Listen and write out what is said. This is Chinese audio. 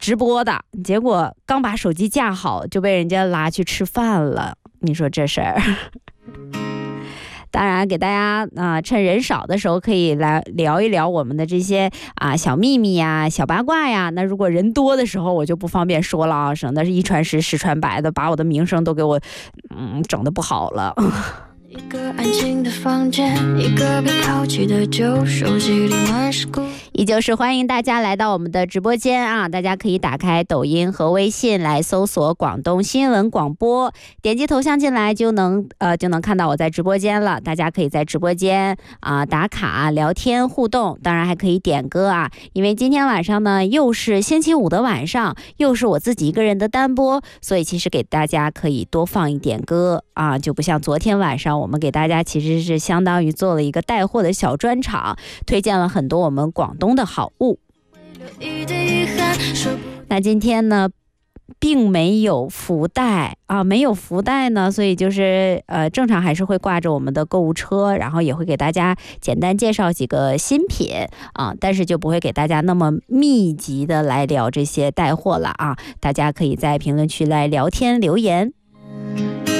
直播的，结果刚把手机架好就被人家拉去吃饭了，你说这事儿。当然给大家趁人少的时候可以来聊一聊我们的这些小秘密呀、小八卦呀。那如果人多的时候我就不方便说了啊，省得是一传十十传百的，把我的名声都给我整得不好了。 一个安静的房间，一个被抛弃的旧手机里满是孤。 依旧是欢迎大家来到我们的直播间啊！大家可以打开抖音和微信来搜索广东新闻广播，点击头像进来就能看到我在直播间了。大家可以在直播间打卡聊天互动，当然还可以点歌啊！因为今天晚上呢又是星期五的晚上，又是我自己一个人的单播，所以其实给大家可以多放一点歌啊，就不像昨天晚上我们给大家其实是相当于做了一个带货的小专场，推荐了很多我们广东的好物。那今天呢并没有福袋没有福袋呢，所以就是正常还是会挂着我们的购物车，然后也会给大家简单介绍几个新品但是就不会给大家那么密集的来聊这些带货了啊。大家可以在评论区来聊天留言。